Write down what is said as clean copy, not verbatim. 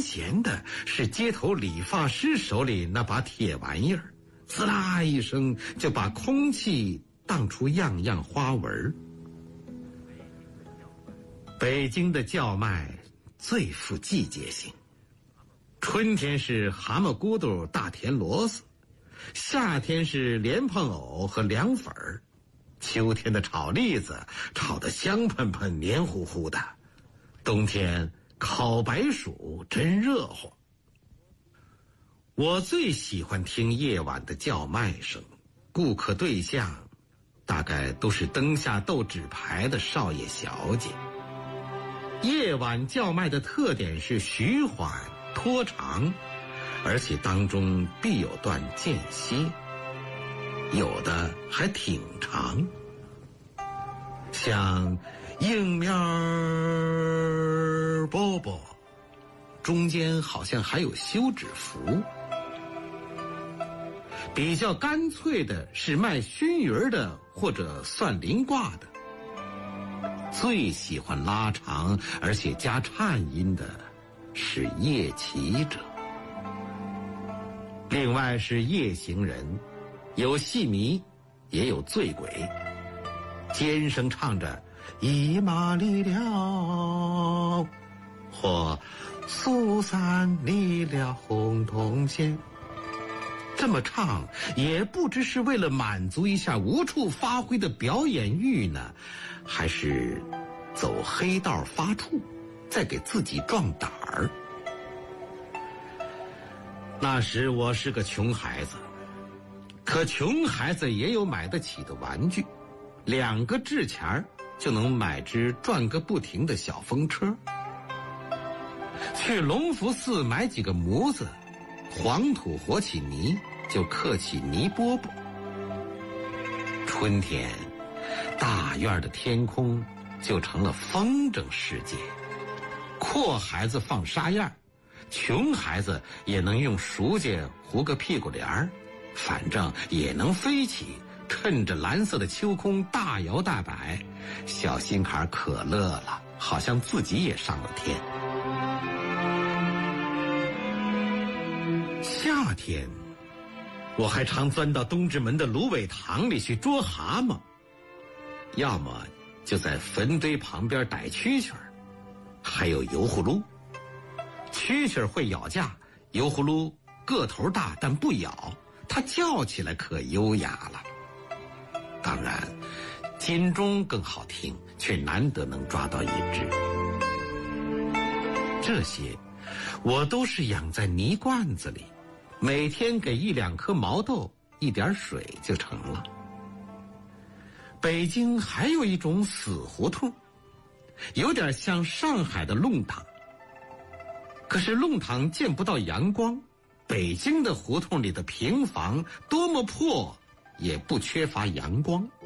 嫌的是街头理发师手里那把铁玩意儿，滋啦一声就把空气荡出样样花纹。北京的叫卖最富季节性，春天是蛤蟆咕嘟大田螺丝，夏天是莲蓬藕和凉粉儿，秋天的炒栗子炒得香喷喷黏糊糊的，冬天烤白薯真热乎。我最喜欢听夜晚的叫卖声，顾客对象大概都是灯下斗纸牌的少爷小姐。夜晚叫卖的特点是徐缓拖长，而且当中必有段间歇，有的还挺长，像硬面饽饽，中间好像还有休止符。比较干脆的是卖熏鱼的或者算灵卦的。最喜欢拉长而且加颤音的是夜骑者。另外是夜行人，有戏迷也有醉鬼，尖声唱着一马离了，或苏三离了红铜线。这么唱也不知是为了满足一下无处发挥的表演欲呢，还是走黑道发怵，再给自己壮胆儿。那时我是个穷孩子，可穷孩子也有买得起的玩具，2个制钱就能买只转个不停的小风车。去隆福寺买几个模子，黄土和起泥就刻起泥饽饽。春天大院的天空就成了风筝世界，阔孩子放沙燕，穷孩子也能用熟秸糊个屁股帘儿，反正也能飞起，趁着蓝色的秋空大摇大摆，小心坎可乐了，好像自己也上了天。夏天我还常钻到东直门的芦苇塘里去捉蛤蟆，要么就在坟堆旁边逮蛐蛐儿，还有油葫芦。蛐蛐儿会咬架，油葫芦个头大但不咬，它叫起来可优雅了。当然金钟更好听，却难得能抓到一只。这些我都是养在泥罐子里，每天给1-2颗毛豆，一点水就成了。北京还有一种死胡同，有点像上海的弄堂，可是弄堂见不到阳光，北京的胡同里的平房多么破，也不缺乏阳光。